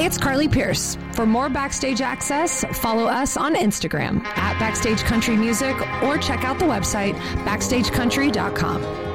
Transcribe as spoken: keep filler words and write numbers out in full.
it's Carly Pierce. For more Backstage access, follow us on Instagram at Backstage Country Music or check out the website backstage country dot com.